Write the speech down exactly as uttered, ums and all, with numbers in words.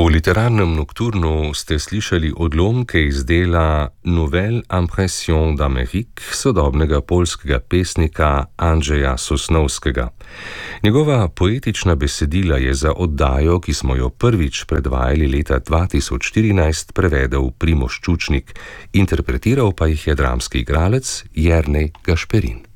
V literarnem nokturnu ste slišali odlomke iz dela Nouvelle impression d'Amérique sodobnega poljskega pesnika Andrzeja Sosnowskega. Njegova poetična besedila je za oddajo, ki smo jo prvič predvajali leta dva tisoč štirinajst, prevedel Primož Čučnik, interpretiral pa jih je dramski igralec Jernej Gašperin.